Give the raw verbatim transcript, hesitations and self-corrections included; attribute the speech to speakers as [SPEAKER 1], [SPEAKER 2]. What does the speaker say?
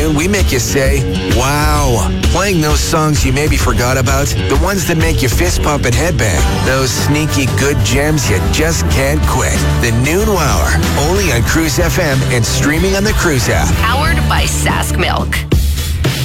[SPEAKER 1] We make you say, wow. Playing those songs you maybe forgot about, the ones that make you fist pump and headbang, those sneaky good gems you just can't quit. The Noon Wower, only on Cruise F M and streaming on the Cruise app.
[SPEAKER 2] Powered by Sask Milk.